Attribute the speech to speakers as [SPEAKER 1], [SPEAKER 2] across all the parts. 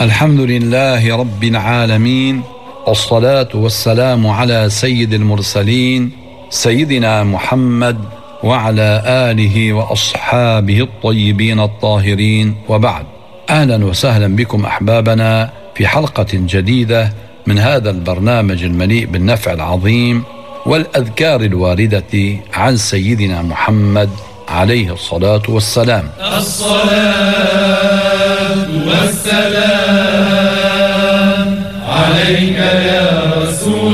[SPEAKER 1] الحمد لله رب العالمين، والصلاة والسلام على سيد المرسلين سيدنا محمد وعلى آله وأصحابه الطيبين الطاهرين، وبعد. أهلا وسهلا بكم أحبابنا في حلقة جديدة من هذا البرنامج المليء بالنفع العظيم والأذكار الواردة عن سيدنا محمد عليه الصلاة والسلام.
[SPEAKER 2] الصلاة والسلام عليك يا رسول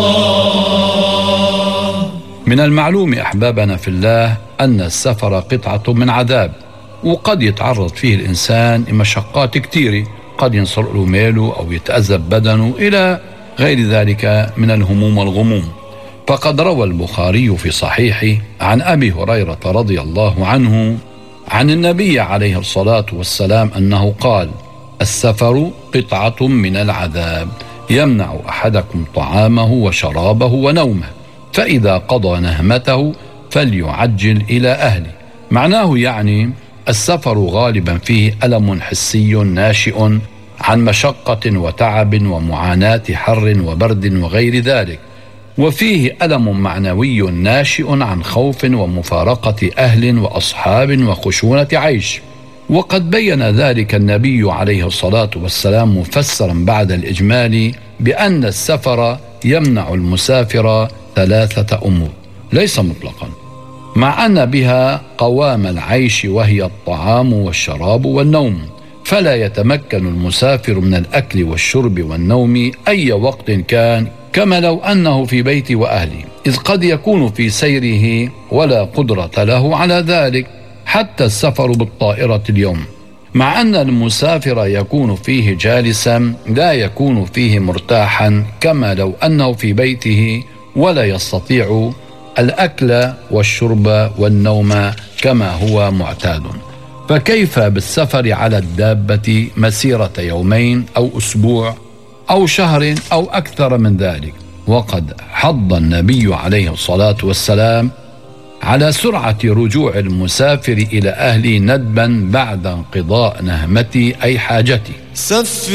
[SPEAKER 2] الله.
[SPEAKER 1] من المعلوم أحبابنا في الله أن السفر قطعة من عذاب، وقد يتعرض فيه الإنسان لمشقات كثيرة، قد ينصر له ماله أو يتأذب بدنه إلى غير ذلك من الهموم والغموم. فقد روى البخاري في صحيحه عن أبي هريرة رضي الله عنه عن النبي عليه الصلاة والسلام أنه قال: السفر قطعة من العذاب يمنع أحدكم طعامه وشرابه ونومه، فإذا قضى نهمته فليعجل إلى أهله. معناه يعني السفر غالبا فيه ألم حسي ناشئ عن مشقة وتعب ومعاناة حر وبرد وغير ذلك، وفيه ألم معنوي ناشئ عن خوف ومفارقة أهل وأصحاب وخشونة عيش. وقد بين ذلك النبي عليه الصلاة والسلام مفسرا بعد الإجمال بأن السفر يمنع المسافر ثلاثة أمور، ليس مطلقا، مع أن بها قوام العيش، وهي الطعام والشراب والنوم، فلا يتمكن المسافر من الأكل والشرب والنوم أي وقت كان، كما لو أنه في بيت وأهله، إذ قد يكون في سيره ولا قدرة له على ذلك. حتى السفر بالطائرة اليوم، مع أن المسافر يكون فيه جالسا، لا يكون فيه مرتاحا، كما لو أنه في بيته ولا يستطيع الأكل والشرب والنوم كما هو معتاد. فكيف بالسفر على الدابة مسيرة يومين أو أسبوع أو شهر أو أكثر من ذلك؟ وقد حض النبي عليه الصلاة والسلام على سرعة رجوع المسافر إلى أهله ندبا بعد انقضاء نهمته أي حاجته.